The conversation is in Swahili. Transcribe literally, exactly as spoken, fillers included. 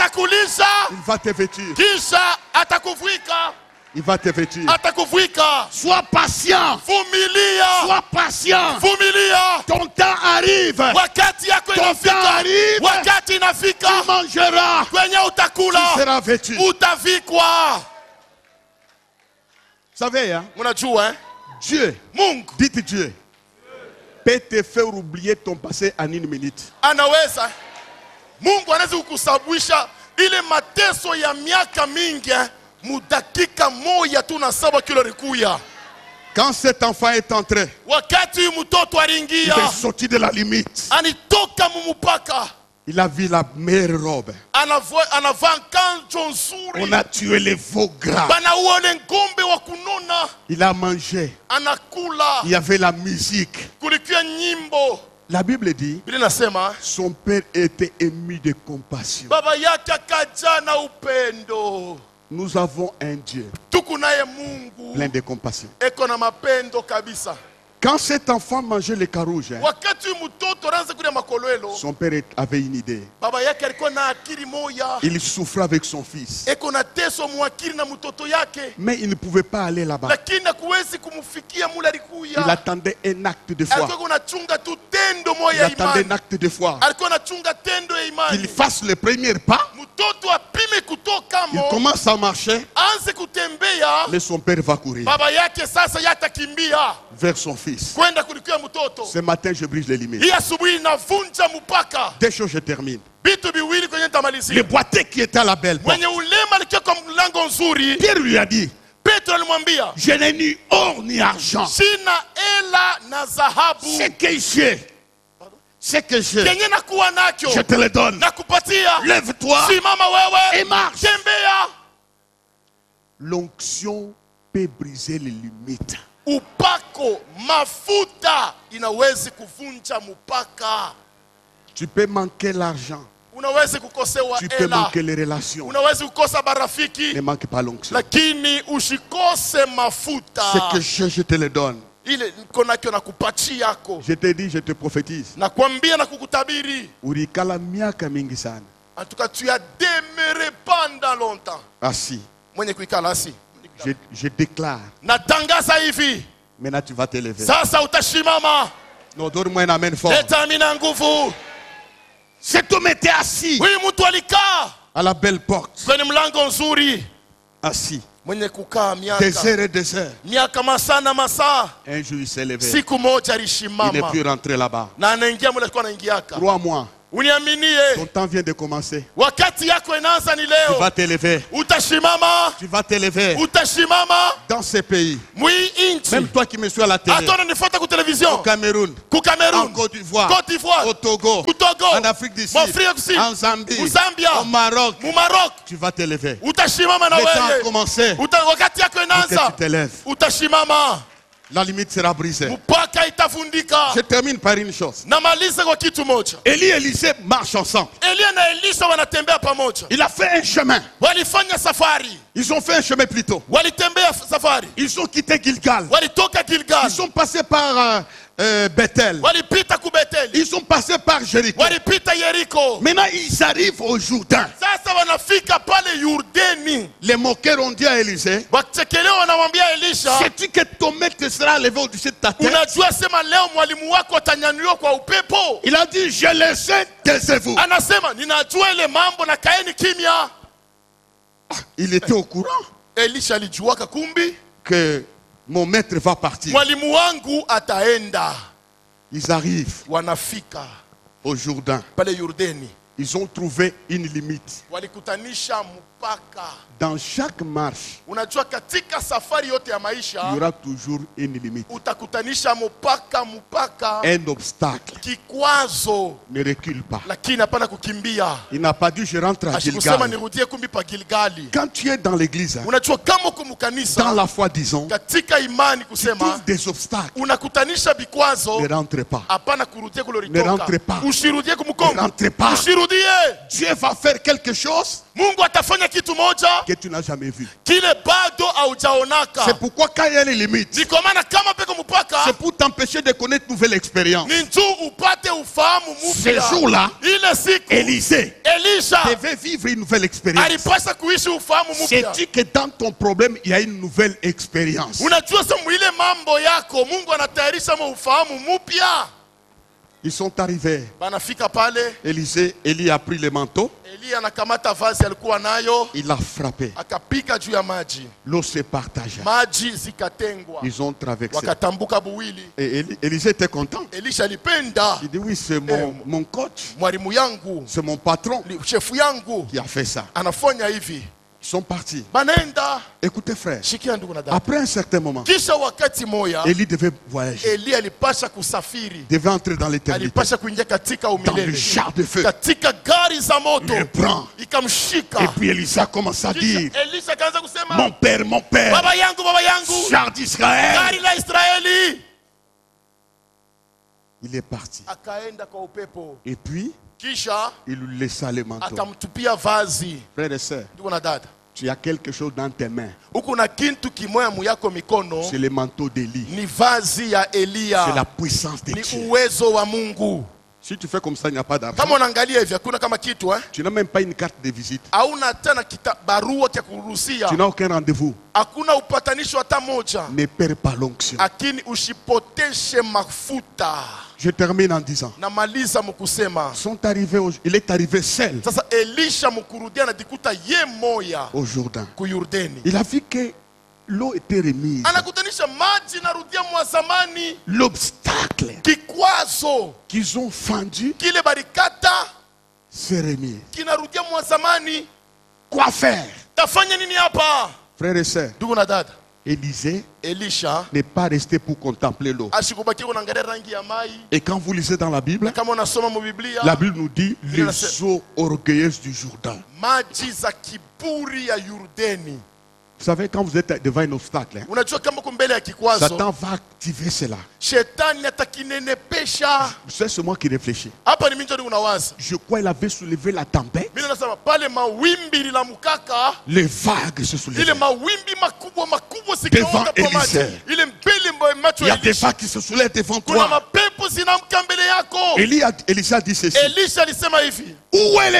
atakulisha, il va te vêtir, kisha atakuvika, il va te vêtir. atakuvika. Sois patient, Vumilia, sois patient. vumilia. Ton temps arrive, Wakati yako ton temps inafika, arrive, wakati inafika, tu mangeras, kwenye tu utakula, seras vêtu. utavikwa. Vous savez, hein, Unajua eh? Dieu, Mungu dites Dieu, peut te faire oublier ton passé en une minute. anaweza, Mungu anaweza kukusababisha ile mateso ya miaka mingi eh, mudakika moja tu na saba kilo rikuya. Quand cet enfant est entré, Wakati huyu mtoto il aliingia, est sorti de la limite. anitoka mumupaka, Il a vu la meilleure robe. anavaa anavaa kanjo nzuri, On a tué les veaux gras. banaua ile ngombe wa kunona, Il a mangé. anakula, Il y avait la musique. kulikia nyimbo. La Bible dit, Biblia inasema son père était ému de compassion. baba yake akaja na upendo. Nous avons un Dieu Tuko naye Mungu plein de compassion. eko na mapendo kabisa. Quand cet enfant mangeait les carouges, hein, Wakati mtoto anaanza kula makolelo, son père avait une idée. baba yake alikuwa na akili moja, Il souffrait avec son fils. eko na teso mwakili na mtoto yake, Mais il ne pouvait pas aller là-bas. lakini hakuwezi kumfikia mule alikuya. Il attendait un acte de foi. Alikuwa anachunga tu tendo Il moja ya attendait un imani, acte de foi. alikuwa anachunga tendo ya Qu'il imani. fasse le premier pas. Mtoto apime kutoka Il mo, commence à marcher. anze kutembea, Mais son père va courir baba yake sasa yatakimbia vers son fils. kwenda kulikia mtoto. Ce matin, je brise les limites. Hii asubuhi navunja mpaka. Deux choses, je termine. Vitu viwili kwenye Le tamalizia. boiteux qui était à la belle porte, Mwenye ulema alikia kwa mlango nzuri, Pierre lui a dit, Petro alimwambia, je n'ai ni or ni argent. sina ela na Ce dhahabu, que j'ai, ce que j'ai, kenye nakuwa nacho je te le donne. nakupatia. Lève-toi Simama wewe et marche. tembea. L'onction peut briser les limites. Upako mafuta inawezi kuvunja mpaka. Tu peux manquer l'argent. Unawezi kukosewa Tu peux ela, manquer les relations. unawezi kukosa barafiki, Ne manque pas l'onction. lakini usikose mafuta. Ce que j'ai, je te le donne. Ile niko nakyo na kupatia yako, Je te dis, je te prophétise. nakwambia na kukutabiri. Urikala miaka mingi sana. En tout cas, tu as demeuré pendant longtemps. Assis. Mwenye kuikala asi. Je, je déclare. Natangaza hivi, Maintenant, tu vas te lever. sasa utashimama. Non, donne-moi un amen fort. Leta amina nguvu. Cet homme était assis Huyu mtu alikaa à la belle porte. kwenye mlango nzuri, Assis. mwenye kukaa Des miaka heures et des heures. miaka masaa na masaa. Un jour, il s'est levé. Siku moja Il n'est alishimama plus rentré là-bas. na anaingia mule alikuwa anaingiaka. Crois-moi, Uniaminie, ton temps vient de commencer. wakati yako inaanza ni Tu leo. vas te lever. Utashimama, Tu vas te lever utashimama dans ce pays. mwi inchi. Même toi qui me suis à la télé. Hata unanifuata ku Au television, Cameroun. ku En Cameroon, Côte d'Ivoire. Côte d'Ivoire, Au Togo. ku Togo, En Afrique du Sud. Afrika Kusini, En Zambie. mu Zambia, Au Maroc. mu Maroc. Tu vas te lever. Utashimama na Le temps a wewe. commencé Uta, wakati yako pour que inaanza, tu te lèves. utashimama, La limite sera brisée. mpaka itavundika. Je termine par une chose. Namalize kwa kitu moja. Élie et Élisée marchent ensemble. Elia na Elisha wanatembea pamoja, Il a fait un chemin. walifanya safari, Ils ont fait un chemin plus tôt. walitembea safari, Ils ont quitté Gilgal. walitoka Gilgal, Ils sont passés par euh, euh, Bethel. walipita ku Beteli, Ils sont passés par Jéricho. walipita Yeriko. Maintenant, ils arrivent au Jourdain. Sasa wanafika pale Yordani, Les moqueurs ont dit à Élisée, wakichekelewa wanamwambia Elisha, sais-tu que ton maître sera levé au-dessus de ta tête? unajua sema leo mwalimu wako atanyanyuliwa kwa upepo? Il a dit, je le sais, taisez-vous. Anasema ninajua ile mambo na kaeni kimya. Il était au courant Elisha alijuaka kumbi que mon maître va partir. mwalimu wangu ataenda. Ils arrivent Wanafika au Jourdain. pale Yordani, Ils ont trouvé une limite. walikutanisha mpaka. Dans chaque marche, Unajua katika safari yote ya il y maisha aura toujours une limite. utakutanisha mpaka mpaka Un obstacle. kikwazo, Ne recule pas. lakini hapana kukimbia. Il n'a pas dit je rentre à Asikusema Gilgal. nirudie kumbi pa Gilgali. Quand tu es dans l'église, hein, Unajua kama uko dans mkanisa la foi, disons, katika imani tu kusema trouves des obstacles. unakutanisha vikwazo, Ne rentre pas. hapana kurudia kule Ne rentre ulitoka. pas. Usirudie Ne kumkongo, rentre pas. usirudie nishuhudie. Dieu va faire quelque chose Mungu atafanya kitu moja que tu n'as jamais vu. kile bado haujaonaka. C'est pourquoi quand il y a les limites, Ni kwa maana kama peko mpaka c'est pour t'empêcher de connaître une nouvelle expérience. ni njoo upate ufahamu Ce mpya. jour-là, Ile siku Élisée Elisha devait vivre une nouvelle expérience. alipasha kuishi ufahamu mpya. C'est-tu que dans ton problème, il y a une nouvelle expérience? Unajua sasa ile mambo yako Mungu anatayarisha mo ufahamu mpya. Ils sont arrivés. Banafika pale, Élisée, Élie a pris le manteau, Eli anakamata vazi alikuwa nayo, il a frappé. akapika juu ya maji. L'eau se partagea. Maji zikatengwa. Ils ont traversé. Wakatambuka buwili. Et Élie- Élisée était content. Elisha alipenda. Il dit oui, c'est mon, Eh, mon coach, Mwalimu yangu, c'est mon patron li- chefu yangu qui a fait ça. anafanya hivi. Ils sont partis. Banaenda, Écoutez frère, shikia ndugu na dada. après un certain moment, Kisha wakati moya, Élie devait voyager, Eli alipasha kusafiri. devait entrer dans l'éternité. Alipasha kuingia katika Dans le umilele. char de feu. Katika gari za moto. Il le prend. Ikamshika. Et puis Élisée commence à dire, Kisha Elisha kaanza kusema, mon père, mon père, baba yangu, baba yangu, char d'Israël. gari la Israeli. Il est parti. Akaenda kwa upepo. Et puis, Kisha il lui laissa le manteau. akamtupia vazi. Frères et sœurs, Ndugu na dada, tu as quelque chose dans tes mains. huku na kintu kimoya muyako mikono, C'est le manteau d'Élie. ni vazi ya C'est la Elia, puissance de ni Dieu. uwezo wa Mungu. Si tu fais comme ça, il n'y a pas d'argent. Kama unaangalia hivi hakuna kama kitu eh? Tu n'as même pas une carte de visite. Hauna tena kita barua ya kuruhusia, Tu n'as aucun rendez-vous. hakuna upatanisho hata moja, Ne perds pas l'onction. lakini usipoteshe mafuta. Je termine en disant, Namaliza mkusema sont arrivés au- il est arrivé seul sasa, Elisha mkurudia anajikuta ye moya au Jourdain. ku Yordani, Il a vu que l'eau était remise. anakutanisha maji narudia mwa zamani. L'obstacle Kikwazo qu'ils ont fendu kile barikata s'est remis. kinarudia mwa zamani. Quoi faire? Tafanya nini hapa? Frères et sœurs, Ndugu na dada, Élisée Elisha n'est pas resté pour contempler l'eau. ashikubakia kunaangalia rangi ya mai. Et quand vous lisez dans la Bible, Kama unasoma mu Biblia, la Bible nous dit Il a- les eaux orgueilleuses du Jourdain. maji za kiburi ya Yordani. Vous savez, quand vous êtes devant un obstacle, hein, Unajua kama uko mbele ya kikwazo, Satan va activer cela. shetani atakinenepesha. C'est ce moi qui réfléchis. Hapa ni mimi ndio unawaza. Je crois qu'il avait soulevé la tempête. Mimi nasema pale mawimbi la mukaka, Les vagues se ile soulevaient. mawimbi makubwa makubwa Devant zikaota kwa maji. Élisée. Ile mbele mwa macho Il y ya a des Elisha. vagues qui se soulèvent devant Kuna toi. mapepo zinamka mbele yako. Élie a- Élisée a dit ceci. Elisha alisema hivi, Où est